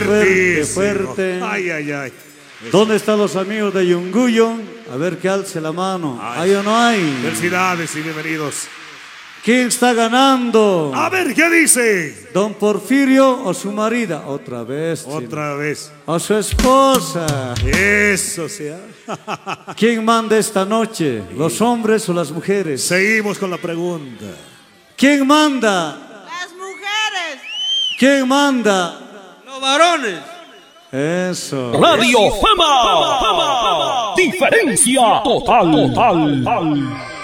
Fuerte, fuerte. Ay, ay, ay. ¿Dónde están los amigos de Yunguyo? A ver que alce la mano. ¿Hay o no hay? Felicidades y bienvenidos. ¿Quién está ganando? A ver, ¿qué dice? ¿Don Porfirio o su marida? Otra vez. Otra vez. ¿O su esposa? Eso sea. ¿Quién manda esta noche? ¿Los hombres o las mujeres? Seguimos con la pregunta. ¿Quién manda? Las mujeres. ¿Quién manda? Los varones. Eso. Radio Fama. Diferencia total.